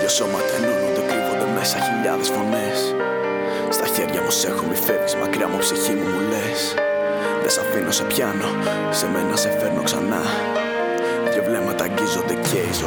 Δύο σώματα ενώνονται, κρύβονται μέσα χιλιάδες φωνές. Στα χέρια μου σ' έχω, μη φεύγεις μακριά μου, ψυχή μου λες. Δεν σ' αφήνω, σε πιάνω, σε μένα σε φέρνω ξανά. Δύο βλέμματα αγγίζονται και η ζωή